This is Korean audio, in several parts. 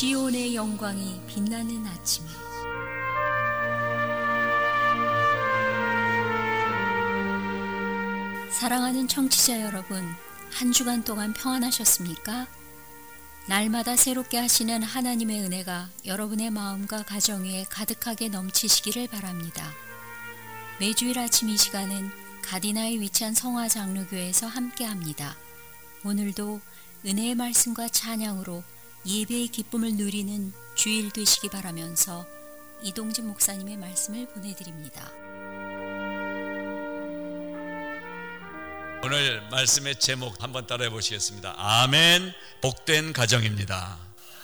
시온의 영광이 빛나는 아침에 사랑하는 청취자 여러분, 한 주간 동안 평안하셨습니까? 날마다 새롭게 하시는 하나님의 은혜가 여러분의 마음과 가정 위에 가득하게 넘치시기를 바랍니다. 매주일 아침 이 시간은 가디나에 위치한 성화장로교회에서 함께합니다. 오늘도 은혜의 말씀과 찬양으로 예배의 기쁨을 누리는 주일 되시기 바라면서 이동진 목사님의 말씀을 보내드립니다. 오늘 말씀의 제목 한번 따라해 보시겠습니다. 아멘, 복된 가정입니다.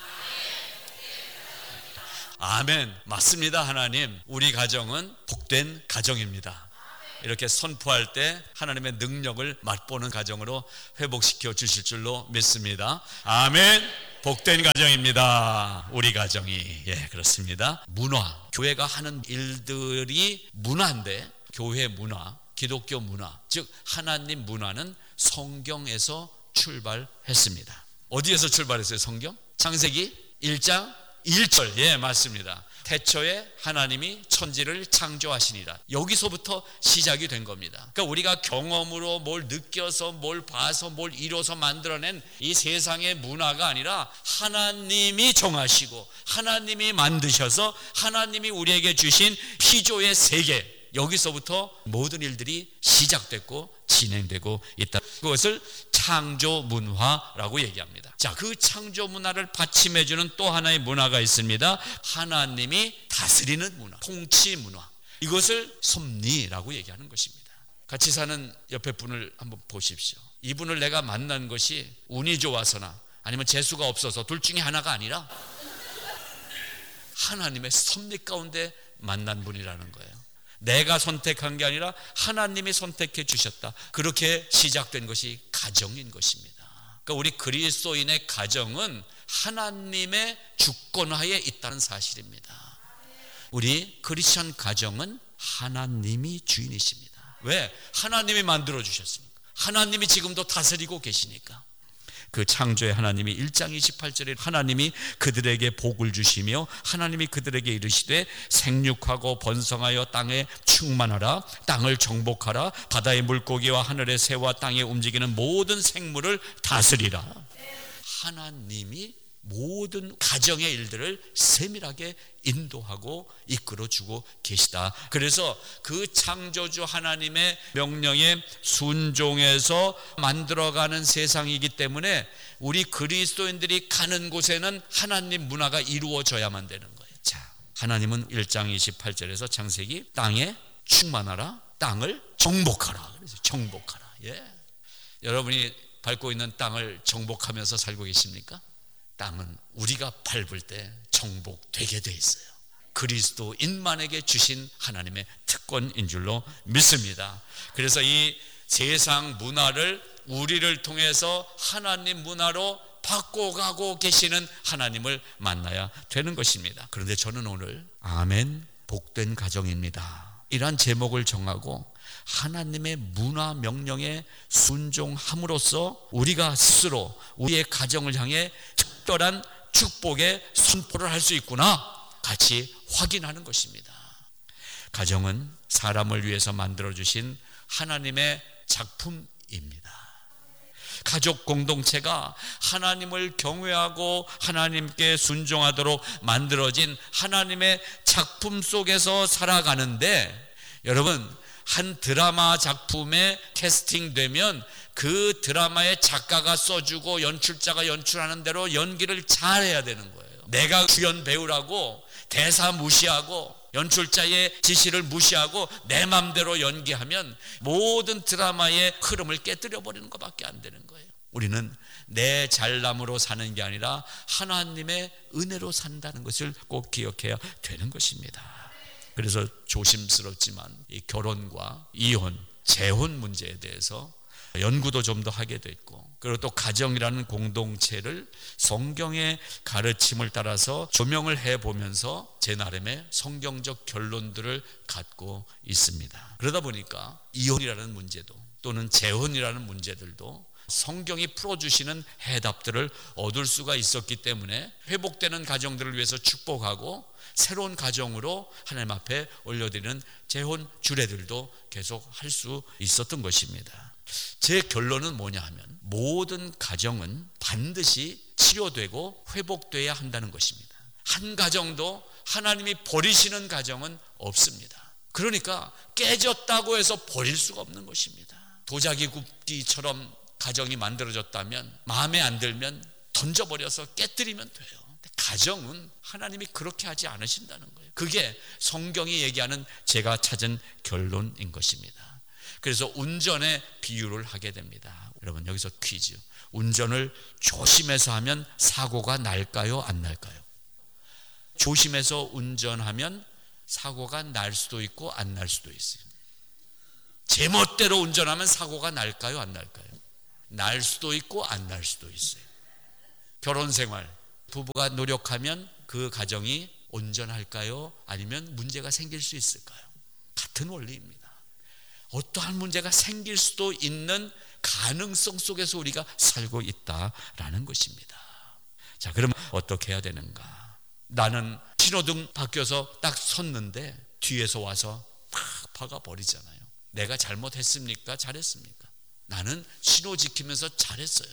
아멘, 맞습니다. 하나님, 우리 가정은 복된 가정입니다. 이렇게 선포할 때 하나님의 능력을 맛보는 가정으로 회복시켜 주실 줄로 믿습니다. 아멘, 복된 가정입니다. 우리 가정이. 그렇습니다. 문화, 교회가 하는 일들이 문화인데, 교회 문화, 기독교 문화, 즉 하나님 문화는 성경에서 출발했습니다. 어디에서 출발했어요? 성경? 창세기 1장 1절. 맞습니다. 태초에 하나님이 천지를 창조하시니라. 여기서부터 시작이 된 겁니다. 그러니까 우리가 경험으로 뭘 느껴서 뭘 봐서 뭘 이뤄서 만들어낸 이 세상의 문화가 아니라 하나님이 정하시고 하나님이 만드셔서 하나님이 우리에게 주신 피조의 세계, 여기서부터 모든 일들이 시작됐고 진행되고 있다. 그것을 창조 문화라고 얘기합니다. 자, 그 창조 문화를 받침해주는 또 하나의 문화가 있습니다. 하나님이 다스리는 문화, 통치 문화. 이것을 섭리라고 얘기하는 것입니다. 같이 사는 옆에 분을 한번 보십시오. 이분을 내가 만난 것이 운이 좋아서나 아니면 재수가 없어서 둘 중에 하나가 아니라 하나님의 섭리 가운데 만난 분이라는 거예요. 내가 선택한 게 아니라 하나님이 선택해 주셨다. 그렇게 시작된 것이 가정인 것입니다. 그러니까 우리 그리스도인의 가정은 하나님의 주권하에 있다는 사실입니다. 우리 크리스천 가정은 하나님이 주인이십니다. 왜? 하나님이 만들어 주셨습니까? 하나님이 지금도 다스리고 계시니까. 그 창조의 하나님이 1장 28절에 하나님이 그들에게 복을 주시며 하나님이 그들에게 이르시되 생육하고 번성하여 땅에 충만하라, 땅을 정복하라, 바다의 물고기와 하늘의 새와 땅에 움직이는 모든 생물을 다스리라. 하나님이 모든 가정의 일들을 세밀하게 인도하고 이끌어주고 계시다. 그래서 그 창조주 하나님의 명령에 순종해서 만들어가는 세상이기 때문에 우리 그리스도인들이 가는 곳에는 하나님 문화가 이루어져야만 되는 거예요. 자, 하나님은 1장 28절에서 창세기 땅에 충만하라, 땅을 정복하라. 그래서 정복하라. 여러분이 밟고 있는 땅을 정복하면서 살고 계십니까? 땅은 우리가 밟을 때 정복되게 돼 있어요. 그리스도인만에게 주신 하나님의 특권인 줄로 믿습니다. 그래서 이 세상 문화를 우리를 통해서 하나님 문화로 바꿔가고 계시는 하나님을 만나야 되는 것입니다. 그런데 저는 오늘 아멘, 복된 가정입니다, 이란 제목을 정하고 하나님의 문화 명령에 순종함으로써 우리가 스스로 우리의 가정을 향해 특별한 축복의 선포를 할 수 있구나, 같이 확인하는 것입니다. 가정은 사람을 위해서 만들어주신 하나님의 작품입니다. 가족 공동체가 하나님을 경외하고 하나님께 순종하도록 만들어진 하나님의 작품 속에서 살아가는데, 여러분, 한 드라마 작품에 캐스팅되면 그 드라마의 작가가 써주고 연출자가 연출하는 대로 연기를 잘해야 되는 거예요. 내가 주연 배우라고 대사 무시하고 연출자의 지시를 무시하고 내 맘대로 연기하면 모든 드라마의 흐름을 깨뜨려 버리는 것밖에 안 되는 거예요. 우리는 내 잘남으로 사는 게 아니라 하나님의 은혜로 산다는 것을 꼭 기억해야 되는 것입니다. 그래서 조심스럽지만 이 결혼과 이혼, 재혼 문제에 대해서 연구도 좀 더 하게 됐고, 그리고 또 가정이라는 공동체를 성경의 가르침을 따라서 조명을 해보면서 제 나름의 성경적 결론들을 갖고 있습니다. 그러다 보니까 이혼이라는 문제도 또는 재혼이라는 문제들도 성경이 풀어주시는 해답들을 얻을 수가 있었기 때문에 회복되는 가정들을 위해서 축복하고 새로운 가정으로 하나님 앞에 올려드리는 재혼 주례들도 계속 할 수 있었던 것입니다. 제 결론은 뭐냐 하면 모든 가정은 반드시 치료되고 회복돼야 한다는 것입니다. 한 가정도 하나님이 버리시는 가정은 없습니다. 그러니까 깨졌다고 해서 버릴 수가 없는 것입니다. 도자기 굽기처럼 가정이 만들어졌다면 마음에 안 들면 던져버려서 깨뜨리면 돼요. 가정은 하나님이 그렇게 하지 않으신다는 거예요. 그게 성경이 얘기하는 제가 찾은 결론인 것입니다. 그래서 운전의 비유를 하게 됩니다. 여러분, 여기서 퀴즈. 운전을 조심해서 하면 사고가 날까요, 안 날까요? 조심해서 운전하면 사고가 날 수도 있고 안 날 수도 있어요. 제멋대로 운전하면 사고가 날까요, 안 날까요? 날 수도 있고 안 날 수도 있어요. 결혼 생활, 부부가 노력하면 그 가정이 온전할까요? 아니면 문제가 생길 수 있을까요? 같은 원리입니다. 어떠한 문제가 생길 수도 있는 가능성 속에서 우리가 살고 있다라는 것입니다. 자, 그럼 어떻게 해야 되는가? 나는 신호등 바뀌어서 딱 섰는데 뒤에서 와서 팍 박아버리잖아요. 내가 잘못했습니까? 잘했습니까? 나는 신호 지키면서 잘했어요.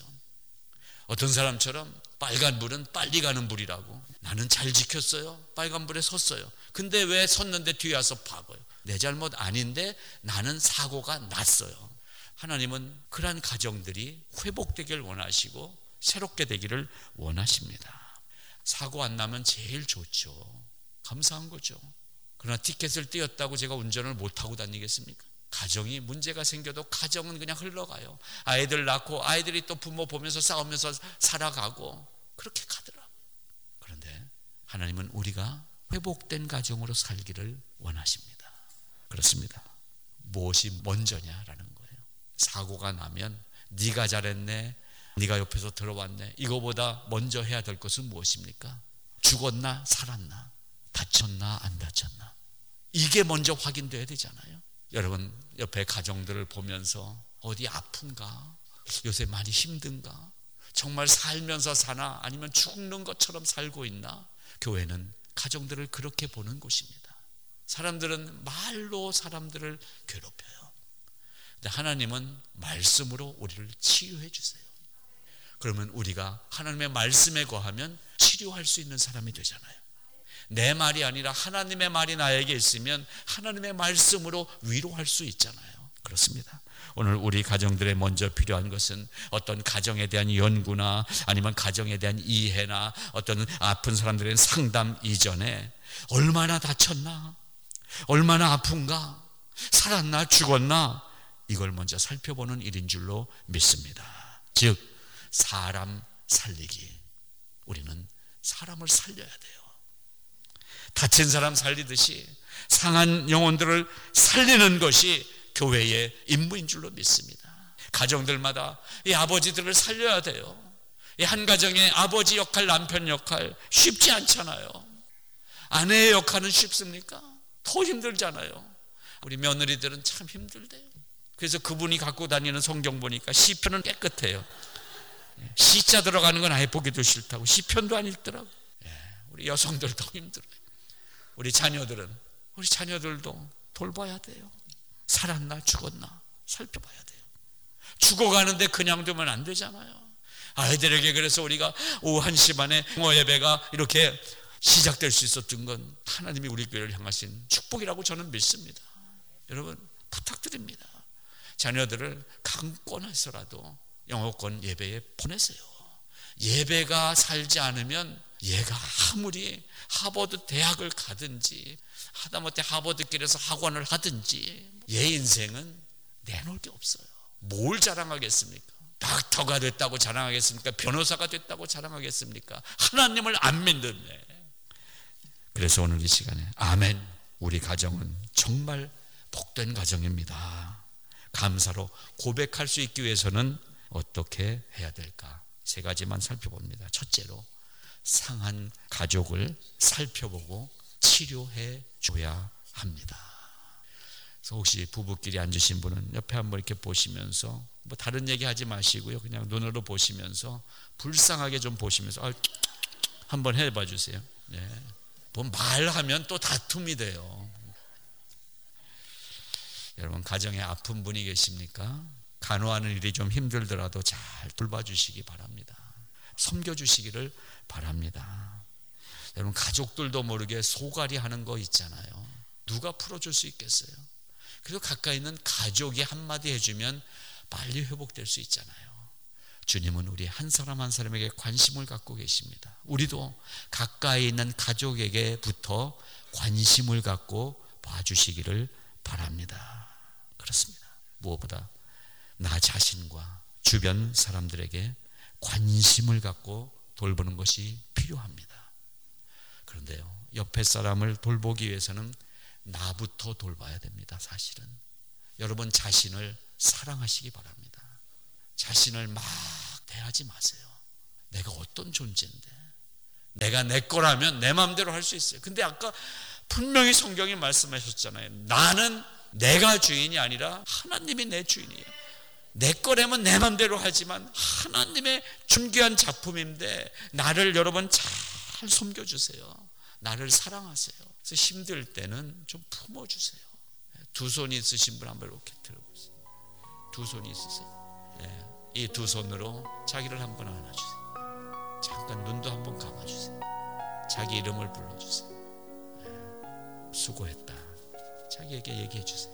어떤 사람처럼 빨간불은 빨리 가는 불이라고, 나는 잘 지켰어요. 빨간불에 섰어요. 근데 왜 섰는데 뒤에 와서 박아요? 내 잘못 아닌데 나는 사고가 났어요. 하나님은 그러한 가정들이 회복되길 원하시고 새롭게 되기를 원하십니다. 사고 안 나면 제일 좋죠. 감사한 거죠. 그러나 티켓을 띄었다고 제가 운전을 못하고 다니겠습니까? 가정이 문제가 생겨도 가정은 그냥 흘러가요. 아이들 낳고 아이들이 또 부모 보면서 싸우면서 살아가고 그렇게 가더라고요. 그런데 하나님은 우리가 회복된 가정으로 살기를 원하십니다. 그렇습니다. 무엇이 먼저냐라는 거예요. 사고가 나면 네가 잘했네, 네가 옆에서 들어왔네, 이거보다 먼저 해야 될 것은 무엇입니까? 죽었나 살았나, 다쳤나 안 다쳤나, 이게 먼저 확인돼야 되잖아요. 여러분, 옆에 가정들을 보면서 어디 아픈가, 요새 많이 힘든가, 정말 살면서 사나 아니면 죽는 것처럼 살고 있나? 교회는 가정들을 그렇게 보는 곳입니다. 사람들은 말로 사람들을 괴롭혀요. 근데 하나님은 말씀으로 우리를 치유해 주세요. 그러면 우리가 하나님의 말씀에 거하면 치료할 수 있는 사람이 되잖아요. 내 말이 아니라 하나님의 말이 나에게 있으면 하나님의 말씀으로 위로할 수 있잖아요. 그렇습니다. 오늘 우리 가정들에 먼저 필요한 것은 어떤 가정에 대한 연구나 아니면 가정에 대한 이해나 어떤 아픈 사람들의 상담 이전에 얼마나 다쳤나, 얼마나 아픈가, 살았나 죽었나, 이걸 먼저 살펴보는 일인 줄로 믿습니다. 즉 사람 살리기. 우리는 사람을 살려야 돼요. 다친 사람 살리듯이 상한 영혼들을 살리는 것이 교회의 임무인 줄로 믿습니다. 가정들마다 이 아버지들을 살려야 돼요. 이 한 가정의 아버지 역할, 남편 역할 쉽지 않잖아요. 아내의 역할은 쉽습니까? 더 힘들잖아요. 우리 며느리들은 참 힘들대요. 그래서 그분이 갖고 다니는 성경 보니까 시편은 깨끗해요. 시자 들어가는 건 아예 보기도 싫다고, 시편도 안 읽더라고. 우리 여성들 더 힘들어요. 우리 자녀들도 돌봐야 돼요. 살았나 죽었나 살펴봐야 돼요. 죽어가는데 그냥 두면 안 되잖아요. 아이들에게 그래서 우리가 오후 1시 반에 영어 예배가 이렇게 시작될 수 있었던 건 하나님이 우리 교회를 향하신 축복이라고 저는 믿습니다. 여러분 부탁드립니다. 자녀들을 강권해서라도 영어권 예배에 보내세요. 예배가 살지 않으면 얘가 아무리 하버드 대학을 가든지 하다못해 하버드길에서 학원을 하든지 얘 인생은 내놓을 게 없어요. 뭘 자랑하겠습니까? 닥터가 됐다고 자랑하겠습니까? 변호사가 됐다고 자랑하겠습니까? 하나님을 안 믿는데. 그래서 오늘 이 시간에 아멘, 우리 가정은 정말 복된 가정입니다. 감사로 고백할 수 있기 위해서는 어떻게 해야 될까? 3가지만 살펴봅니다. 첫째로 상한 가족을 살펴보고 치료해 줘야 합니다. 그래서 혹시 부부끼리 앉으신 분은 옆에 한번 이렇게 보시면서 뭐 다른 얘기 하지 마시고요, 그냥 눈으로 보시면서 불쌍하게 좀 보시면서 한번 해봐 주세요. 네. 뭐 말하면 또 다툼이 돼요. 여러분, 가정에 아픈 분이 계십니까? 간호하는 일이 좀 힘들더라도 잘 돌봐주시기 바랍니다. 섬겨주시기를 바랍니다. 여러분, 가족들도 모르게 소갈이 하는 거 있잖아요. 누가 풀어줄 수 있겠어요? 그래서 가까이 있는 가족이 한마디 해주면 빨리 회복될 수 있잖아요. 주님은 우리 한 사람 한 사람에게 관심을 갖고 계십니다. 우리도 가까이 있는 가족에게부터 관심을 갖고 봐주시기를 바랍니다. 그렇습니다. 무엇보다 나 자신과 주변 사람들에게 관심을 갖고 돌보는 것이 필요합니다. 그런데요, 옆에 사람을 돌보기 위해서는 나부터 돌봐야 됩니다. 사실은 여러분 자신을 사랑하시기 바랍니다. 자신을 막 대하지 마세요. 내가 어떤 존재인데, 내가 내 거라면 내 마음대로 할 수 있어요. 근데 아까 분명히 성경이 말씀하셨잖아요. 나는 내가 주인이 아니라 하나님이 내 주인이에요. 내 거라면 내 마음대로 하지만 하나님의 존귀한 작품인데 나를 여러분 잘 섬겨주세요. 나를 사랑하세요. 그래서 힘들 때는 좀 품어주세요. 두 손이 있으신 분 한번 이렇게 들어보세요. 두 손이 있으세요. 네. 이 두 손으로 자기를 한번 안아주세요. 잠깐 눈도 한번 감아주세요. 자기 이름을 불러주세요. 네. 수고했다. 자기에게 얘기해 주세요.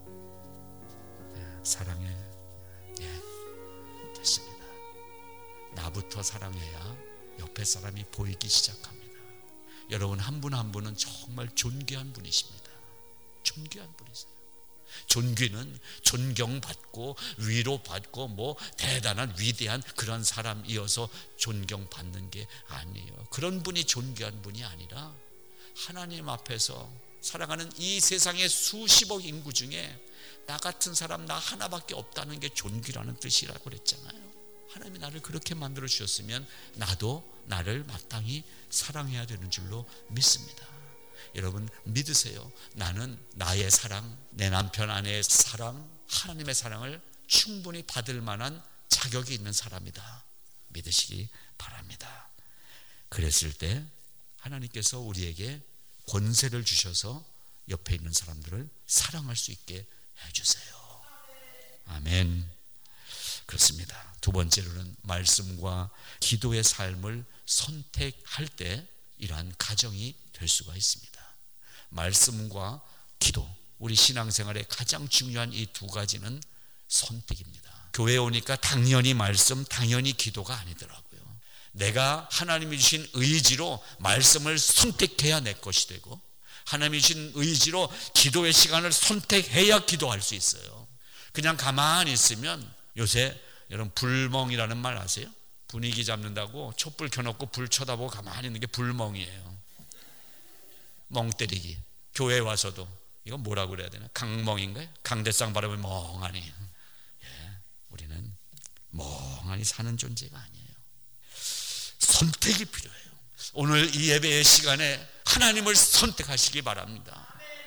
네. 사랑해. 네. 됐습니다. 나부터 사랑해야 옆에 사람이 보이기 시작합니다. 여러분 한 분 한 분은 정말 존귀한 분이십니다. 존귀한 분이세요. 존귀는 존경받고 위로받고 뭐 대단한 위대한 그런 사람이어서 존경받는 게 아니에요. 그런 분이 존귀한 분이 아니라 하나님 앞에서 살아가는 이 세상의 수십억 인구 중에 나 같은 사람 나 하나밖에 없다는 게 존귀라는 뜻이라고 그랬잖아요. 하나님이 나를 그렇게 만들어 주셨으면 나도 나를 마땅히 사랑해야 되는 줄로 믿습니다. 여러분 믿으세요. 나는 나의 사랑, 내 남편 아내의 사랑, 하나님의 사랑을 충분히 받을 만한 자격이 있는 사람이다. 믿으시기 바랍니다. 그랬을 때 하나님께서 우리에게 권세를 주셔서 옆에 있는 사람들을 사랑할 수 있게 해주세요. 아멘. 그렇습니다. 두 번째로는 말씀과 기도의 삶을 선택할 때 이러한 가정이 될 수가 있습니다. 말씀과 기도, 우리 신앙생활의 가장 중요한 이 두 가지는 선택입니다. 교회에 오니까 당연히 말씀, 당연히 기도가 아니더라고요. 내가 하나님이 주신 의지로 말씀을 선택해야 내 것이 되고 하나님이 주신 의지로 기도의 시간을 선택해야 기도할 수 있어요. 그냥 가만히 있으면, 요새 여러분 불멍이라는 말 아세요? 분위기 잡는다고 촛불 켜놓고 불 쳐다보고 가만히 있는 게 불멍이에요. 멍 때리기. 교회에 와서도 이건 뭐라고 그래야 되나? 강멍인가요? 강대상 바라보면 멍하니. 예, 우리는 멍하니 사는 존재가 아니에요. 선택이 필요해요. 오늘 이 예배의 시간에 하나님을 선택하시기 바랍니다.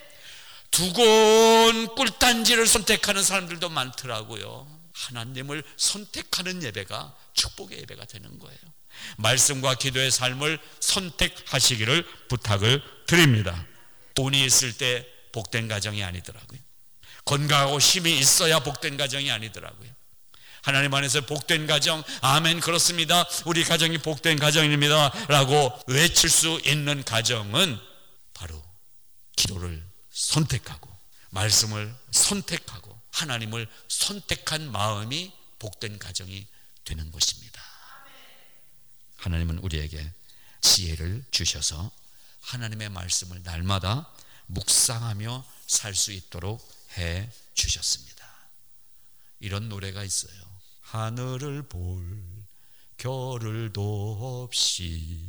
두꺼운 꿀단지를 선택하는 사람들도 많더라고요. 하나님을 선택하는 예배가 축복의 예배가 되는 거예요. 말씀과 기도의 삶을 선택하시기를 부탁을 드립니다. 돈이 있을 때 복된 가정이 아니더라고요. 건강하고 힘이 있어야 복된 가정이 아니더라고요. 하나님 안에서 복된 가정, 아멘, 그렇습니다, 우리 가정이 복된 가정입니다 라고 외칠 수 있는 가정은 바로 기도를 선택하고 말씀을 선택하고 하나님을 선택한 마음이 복된 가정이 되는 것입니다. 하나님은 우리에게 지혜를 주셔서 하나님의 말씀을 날마다 묵상하며 살 수 있도록 해 주셨습니다. 이런 노래가 있어요. 하늘을 볼 겨를도 없이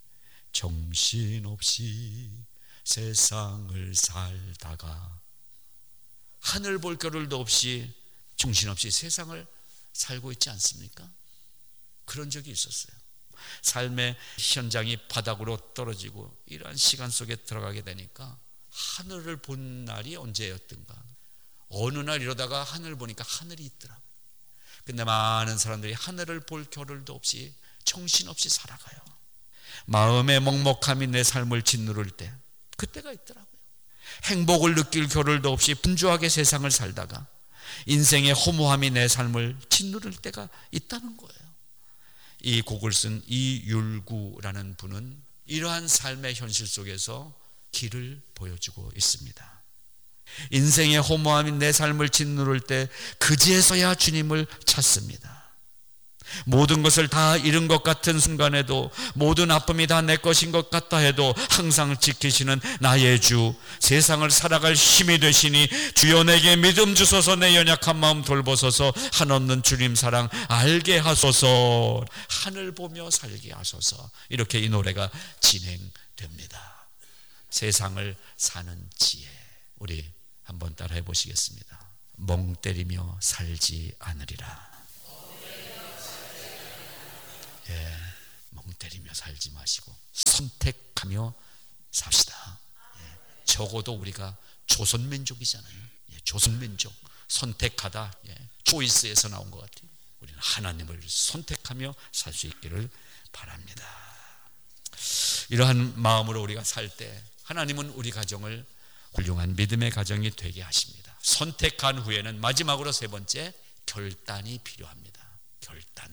정신없이 세상을 살다가, 하늘 볼 겨를도 없이 정신없이 세상을 살고 있지 않습니까? 그런 적이 있었어요. 삶의 현장이 바닥으로 떨어지고 이러한 시간 속에 들어가게 되니까 하늘을 본 날이 언제였던가, 어느 날 이러다가 하늘 보니까 하늘이 있더라고요. 근데 많은 사람들이 하늘을 볼 겨를도 없이 정신없이 살아가요. 마음의 먹먹함이 내 삶을 짓누를 때 그때가 있더라고요. 행복을 느낄 겨를도 없이 분주하게 세상을 살다가 인생의 허무함이 내 삶을 짓누를 때가 있다는 거예요. 이 곡을 쓴 이율구라는 분은 이러한 삶의 현실 속에서 길을 보여주고 있습니다. 인생의 허무함이 내 삶을 짓누를 때 그제서야 주님을 찾습니다. 모든 것을 다 잃은 것 같은 순간에도, 모든 아픔이 다 내 것인 것 같다 해도 항상 지키시는 나의 주, 세상을 살아갈 힘이 되시니 주여 내게 믿음 주소서, 내 연약한 마음 돌보소서, 한없는 주님 사랑 알게 하소서, 하늘 보며 살게 하소서. 이렇게 이 노래가 진행됩니다. 세상을 사는 지혜, 우리 한번 따라해 보시겠습니다. 멍 때리며 살지 않으리라. 멍 때리며 살지 마시고 선택하며 삽시다. 적어도 우리가 조선민족이잖아요. 조선민족, 선택하다, 초이스에서 나온 것 같아요. 우리는 하나님을 선택하며 살 수 있기를 바랍니다. 이러한 마음으로 우리가 살 때 하나님은 우리 가정을 훌륭한 믿음의 가정이 되게 하십니다. 선택한 후에는 마지막으로 세 번째, 결단이 필요합니다. 결단.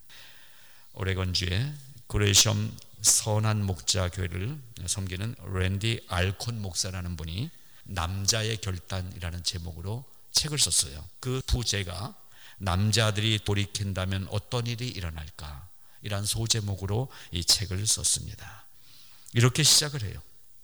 오레곤주의 그레이엄 선한 목자 교회를 섬기는 랜디 알콘 목사라는 분이 남자의 결단이라는 제목으로 책을 썼어요. 그 부제가 남자들이 돌이킨다면 어떤 일이 일어날까, 이란 소제목으로 이 책을 썼습니다. 이렇게 시작을 해요.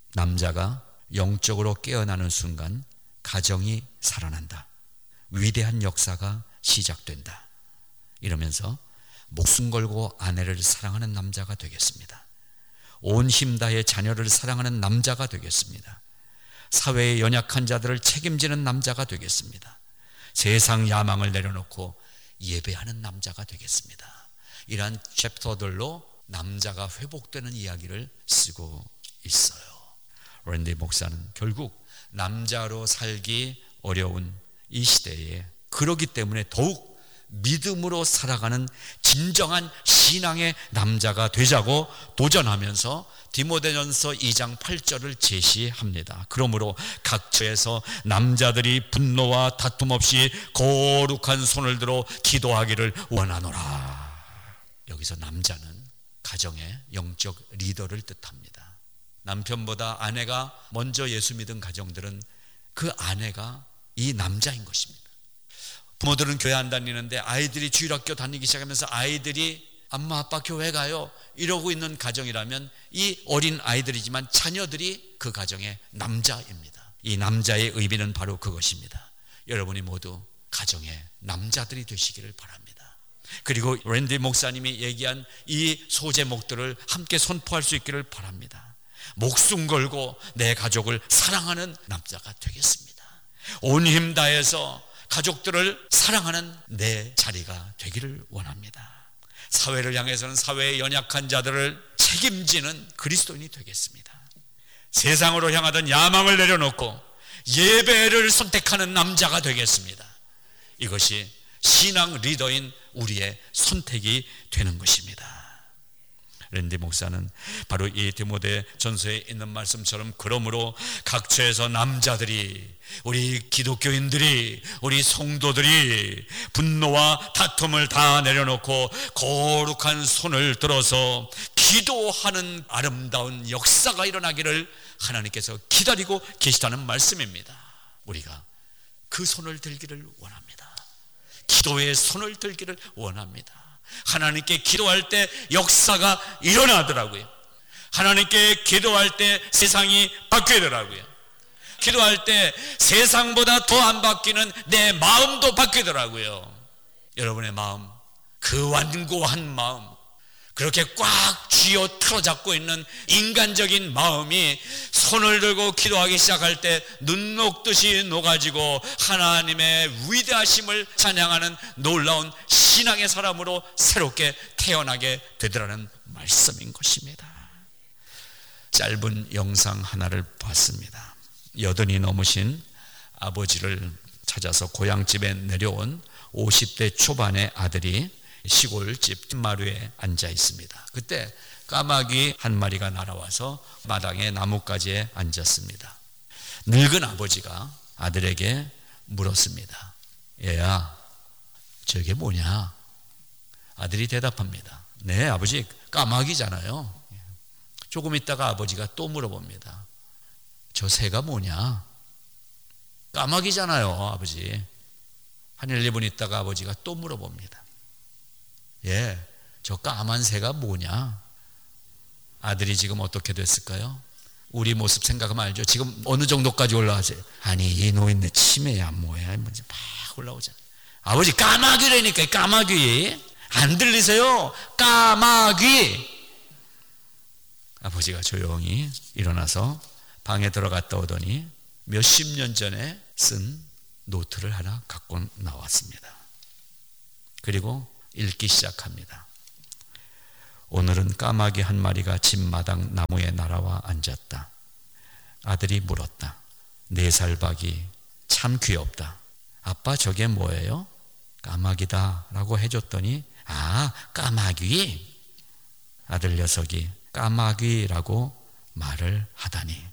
남자가 영적으로 깨어나는 순간 가정이 살아난다. 위대한 역사가 시작된다. 이러면서 목숨 걸고 아내를 사랑하는 남자가 되겠습니다. 온 힘 다해 자녀를 사랑하는 남자가 되겠습니다. 사회의 연약한 자들을 책임지는 남자가 되겠습니다. 세상 야망을 내려놓고 예배하는 남자가 되겠습니다. 이러한 챕터들로 남자가 회복되는 이야기를 쓰고 있어요. 랜디 목사는 결국 남자로 살기 어려운 이 시대에, 그러기 때문에 더욱 믿음으로 살아가는 진정한 신앙의 남자가 되자고 도전하면서 디모데전서 2장 8절을 제시합니다. 그러므로 각처에서 남자들이 분노와 다툼 없이 거룩한 손을 들어 기도하기를 원하노라. 여기서 남자는 가정의 영적 리더를 뜻합니다. 남편보다 아내가 먼저 예수 믿은 가정들은 그 아내가 이 남자인 것입니다. 부모들은 교회 안 다니는데 아이들이 주일학교 다니기 시작하면서 아이들이 엄마 아빠 교회 가요 이러고 있는 가정이라면 이 어린 아이들이지만 자녀들이 그 가정의 남자입니다. 이 남자의 의미는 바로 그것입니다. 여러분이 모두 가정의 남자들이 되시기를 바랍니다. 그리고 랜디 목사님이 얘기한 이 소제목들을 함께 선포할 수 있기를 바랍니다. 목숨 걸고 내 가족을 사랑하는 남자가 되겠습니다. 온 힘 다해서 가족들을 사랑하는 내 자리가 되기를 원합니다. 사회를 향해서는 사회의 연약한 자들을 책임지는 그리스도인이 되겠습니다. 세상으로 향하던 야망을 내려놓고 예배를 선택하는 남자가 되겠습니다. 이것이 신앙 리더인 우리의 선택이 되는 것입니다. 랜디 목사는 바로 이 디모데 전서에 있는 말씀처럼 그러므로 각처에서 남자들이, 우리 기독교인들이, 우리 성도들이 분노와 다툼을 다 내려놓고 거룩한 손을 들어서 기도하는 아름다운 역사가 일어나기를 하나님께서 기다리고 계시다는 말씀입니다. 우리가 그 손을 들기를 원합니다. 기도의 손을 들기를 원합니다. 하나님께 기도할 때 역사가 일어나더라고요. 하나님께 기도할 때 세상이 바뀌더라고요. 기도할 때 세상보다 더 안 바뀌는 내 마음도 바뀌더라고요. 여러분의 마음, 그 완고한 마음, 그렇게 꽉 쥐어 틀어잡고 있는 인간적인 마음이 손을 들고 기도하기 시작할 때 눈 녹듯이 녹아지고 하나님의 위대하심을 찬양하는 놀라운 신앙의 사람으로 새롭게 태어나게 되더라는 말씀인 것입니다. 짧은 영상 하나를 봤습니다. 80이 넘으신 아버지를 찾아서 고향집에 내려온 50대 초반의 아들이 시골집 뒷마루에 앉아 있습니다. 그때 까마귀 한 마리가 날아와서 마당에 나뭇가지에 앉았습니다. 늙은 아버지가 아들에게 물었습니다. 얘야, 저게 뭐냐? 아들이 대답합니다. 네, 아버지, 까마귀잖아요. 조금 있다가 아버지가 또 물어봅니다. 저 새가 뭐냐? 까마귀잖아요, 아버지. 한 1, 2분 있다가 아버지가 또 물어봅니다. 예, 저 까만 새가 뭐냐? 아들이 지금 어떻게 됐을까요? 우리 모습 생각하면 알죠. 지금 어느 정도까지 올라가세요? 아니, 이 노인네 치매야 뭐야? 뭔지 막 올라오잖아요. 아버지, 까마귀라니까. 까마귀. 안 들리세요? 까마귀. 아버지가 조용히 일어나서 방에 들어갔다 오더니 몇십 년 전에 쓴 노트를 하나 갖고 나왔습니다. 그리고 읽기 시작합니다. 오늘은 까마귀 한 마리가 집 마당 나무에 날아와 앉았다. 아들이 물었다. 4살 박이 참 귀엽다. 아빠, 저게 뭐예요? 까마귀다 라고 해줬더니, 아, 까마귀? 아들 녀석이 까마귀라고 말을 하다니.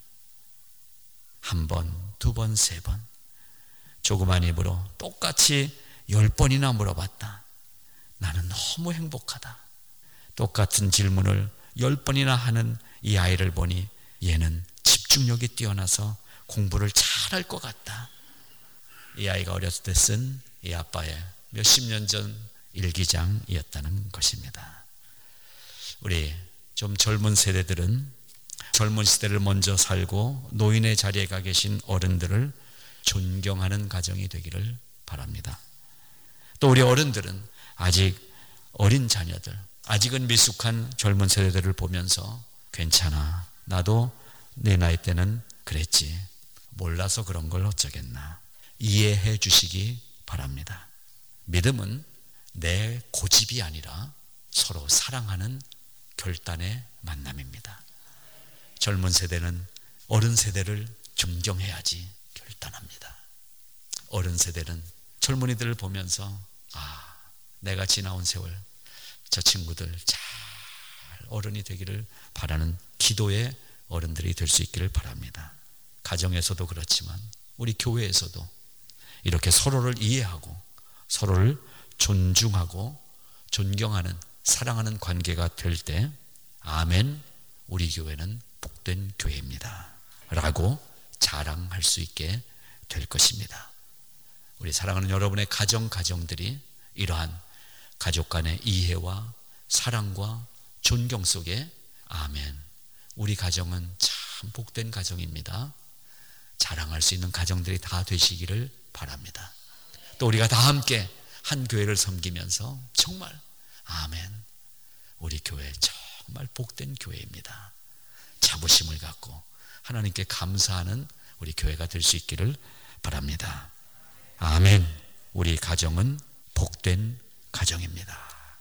1번, 2번, 3번 조그만 입으로 똑같이 10번이나 물어봤다. 나는 너무 행복하다. 똑같은 질문을 10번이나 하는 이 아이를 보니 얘는 집중력이 뛰어나서 공부를 잘할 것 같다. 이 아이가 어렸을 때 쓴 이 아빠의 몇십 년 전 일기장이었다는 것입니다. 우리 좀 젊은 세대들은 젊은 시대를 먼저 살고 노인의 자리에 가 계신 어른들을 존경하는 가정이 되기를 바랍니다. 또 우리 어른들은 아직 어린 자녀들, 아직은 미숙한 젊은 세대들을 보면서 괜찮아, 나도 내 나이 때는 그랬지, 몰라서 그런 걸 어쩌겠나, 이해해 주시기 바랍니다. 믿음은 내 고집이 아니라 서로 사랑하는 결단의 만남입니다. 젊은 세대는 어른 세대를 존경해야지 결단합니다. 어른 세대는 젊은이들을 보면서, 아, 내가 지나온 세월 저 친구들 잘 어른이 되기를 바라는 기도의 어른들이 될 수 있기를 바랍니다. 가정에서도 그렇지만 우리 교회에서도 이렇게 서로를 이해하고 서로를 존중하고 존경하는, 사랑하는 관계가 될 때, 아멘, 우리 교회는 복된 교회입니다 라고 자랑할 수 있게 될 것입니다. 우리 사랑하는 여러분의 가정들이 이러한 가족 간의 이해와 사랑과 존경 속에, 아멘, 우리 가정은 참 복된 가정입니다, 자랑할 수 있는 가정들이 다 되시기를 바랍니다. 또 우리가 다 함께 한 교회를 섬기면서 정말, 아멘, 우리 교회 정말 복된 교회입니다, 자부심을 갖고 하나님께 감사하는 우리 교회가 될 수 있기를 바랍니다. 아멘. 우리 가정은 복된 가정입니다.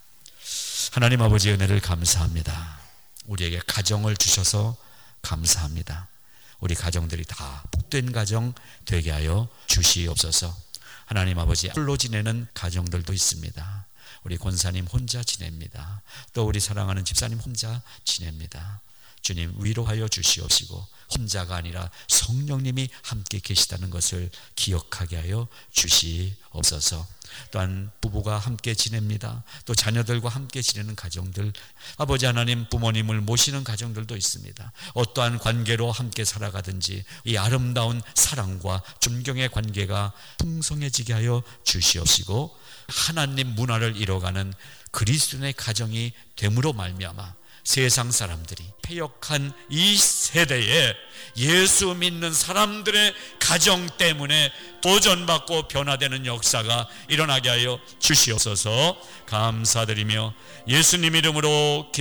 하나님 아버지의 은혜를 감사합니다. 우리에게 가정을 주셔서 감사합니다. 우리 가정들이 다 복된 가정 되게 하여 주시옵소서. 하나님 아버지, 홀로 지내는 가정들도 있습니다. 우리 권사님 혼자 지냅니다. 또 우리 사랑하는 집사님 혼자 지냅니다. 주님, 위로하여 주시옵시고 혼자가 아니라 성령님이 함께 계시다는 것을 기억하게 하여 주시옵소서. 또한 부부가 함께 지냅니다. 또 자녀들과 함께 지내는 가정들, 아버지 하나님, 부모님을 모시는 가정들도 있습니다. 어떠한 관계로 함께 살아가든지 이 아름다운 사랑과 존경의 관계가 풍성해지게 하여 주시옵시고, 하나님 문화를 이뤄가는 그리스도인의 가정이 됨으로 말미암아 세상 사람들이 패역한 이 세대에 예수 믿는 사람들의 가정 때문에 도전받고 변화되는 역사가 일어나게 하여 주시옵소서. 감사드리며 예수님 이름으로